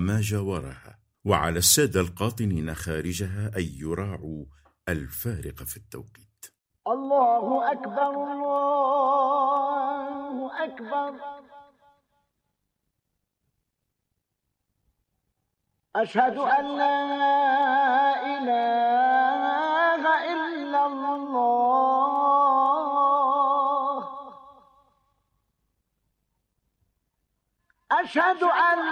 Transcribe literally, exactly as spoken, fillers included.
وما جاورها، وعلى السادة القاطنين خارجها أن يراعوا الفارق في التوقيت. الله أكبر الله أكبر، أشهد أن لا إله إلا الله، أشهد أن